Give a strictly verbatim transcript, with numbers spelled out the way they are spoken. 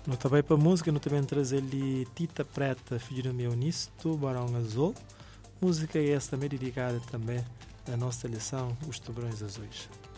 No também para música, no também trazer ali Tita Preta, filho do meu nisto, Barão Azul. Música essa também dedicada também à nossa seleção, os Tubarões Azuis.